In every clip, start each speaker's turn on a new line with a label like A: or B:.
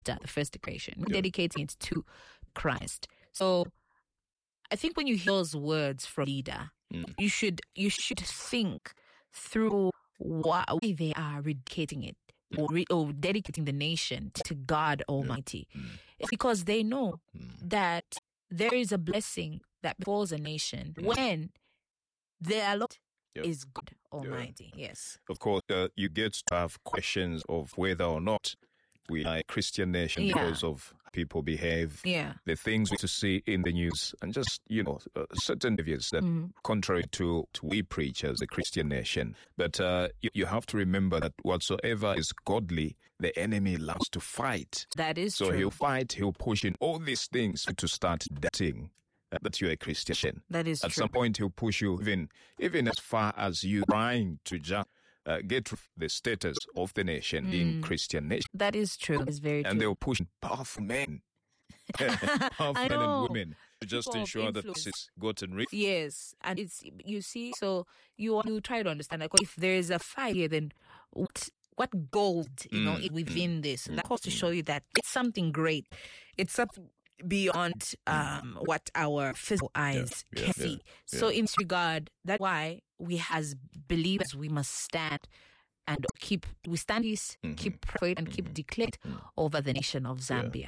A: the first declaration. We're dedicating it to Christ. So I think when you hear those words from a leader, you should think through why they are dedicating it or dedicating the nation to God Almighty. It's because they know that there is a blessing that befalls a nation when their Lord is God Almighty. Yes.
B: Of course, you get to have questions of whether or not we are a Christian nation because of how people behave, the things we to see in the news, and just, certain behaviors that contrary to we preach as a Christian nation. But you have to remember that whatsoever is godly, the enemy loves to fight.
A: That is
B: true.
A: So
B: he'll fight, he'll push in all these things to start doubting that you're a Christian.
A: That is
B: At
A: true.
B: some point, he'll push you even as far as you trying to just get the status of the nation being Christian nation.
A: That is true. It's very true.
B: And they'll push powerful men, powerful men and women to just
A: People of
B: ensure that
A: influence.
B: this is gotten rid.
A: Yes, and it's, you see, so you try to understand, like, if there is a fire here, then what gold, is within this? And that goes to show you that it's something great. It's something beyond what our physical eyes can see. So in this regard, that's why we as believers, we must stand and keep praying and keep declared over the nation of Zambia.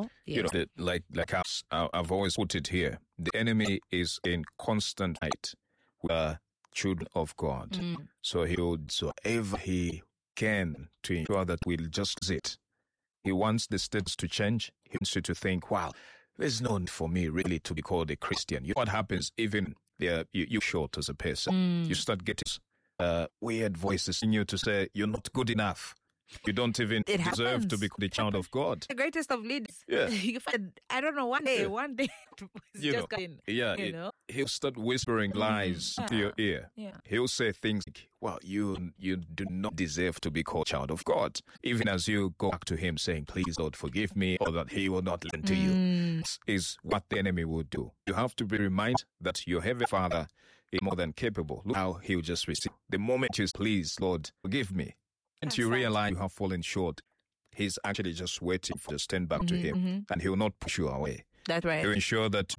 B: Like I've always put it here, the enemy is in constant fight with children of God. So he'll do whatever he can to ensure that we'll just sit. He wants the status to change. He wants you to think, wow, there's no need for me really to be called a Christian. What happens, even you short as a person, you start getting weird voices in you to say you're not good enough. You don't even deserve to be the child of God.
A: The greatest of leaders.
B: Yeah.
A: You find, I don't know, one day it's just going.
B: Yeah. He'll start whispering lies to your ear.
A: Yeah.
B: He'll say things like, well, you do not deserve to be called child of God. Even as you go back to him saying, please, Lord, forgive me, or that he will not listen to you. This is what the enemy will do. You have to be reminded that your heavenly Father is more than capable. Look how he'll just receive. The moment you say, please, Lord, forgive me, and you realize you have fallen short, he's actually just waiting for you to stand back to him, and he will not push you away.
A: That's right.
B: He'll ensure that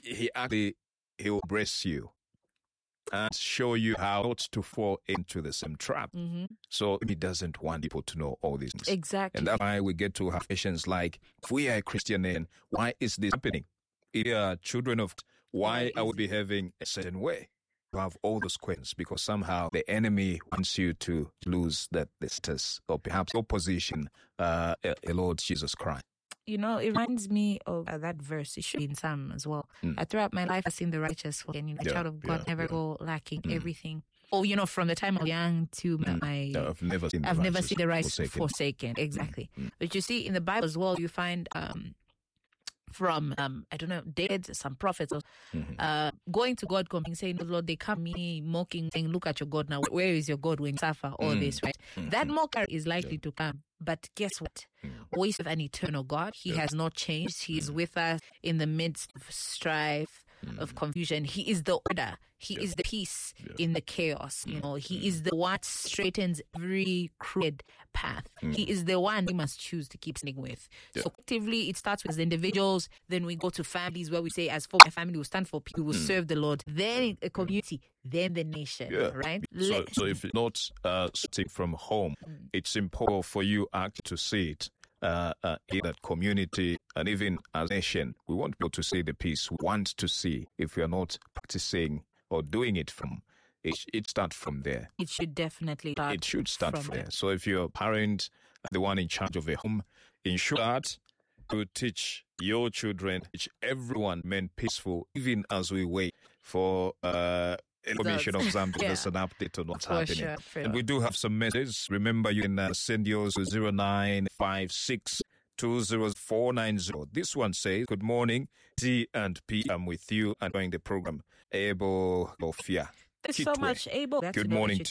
B: he'll embrace you and show you how not to fall into the same trap. So he doesn't want people to know all these things.
A: Exactly.
B: And that's why we get to have questions like, if we are a Christian nation, why is this happening? If we are children of, why are we behaving a certain way? You have all those questions because somehow the enemy wants you to lose the status or perhaps opposition, Lord Jesus Christ.
A: It reminds me of that verse. It should be in Psalm as well. Throughout my life, I've seen the righteous forsaken. The child of God never go lacking everything. Oh, from the time I was young to
B: I've never seen
A: the righteous forsaken. Exactly. But you see, in the Bible as well, you find from David, some prophets, going to God, complaining, saying, "Lord, they come me mocking, saying, look at your God now. Where is your God when you suffer all this?" Right? That mocker is likely to come. But guess what? We serve an eternal God. He has not changed. He is with us in the midst of strife, of confusion. He is the order. He is the peace in the chaos. He is the one that straightens every crooked path. He is the one we must choose to keep standing with. So actively, it starts with individuals. Then we go to families where we say, as for my family, we stand for people, we will serve the Lord. Then a community, then the nation, right?
B: So if you're not starting from home, it's important for you actually to see it in that community and even as a nation. We want people to see the peace. We want to see if we are not practicing or doing it from it starts from there.
A: It should definitely start.
B: It should start from there. So if you're a parent, the one in charge of a home, ensure that you teach your children, teach everyone, men peaceful, even as we wait for information of Zambia. There's an update on what's happening.
A: Sure.
B: And we do have some messages. Remember, you can send yours to 0956 20490. This one says, good morning, T and P. I'm with you and joining the program. Ebo Ofia.
A: There's so much able.
B: Good morning to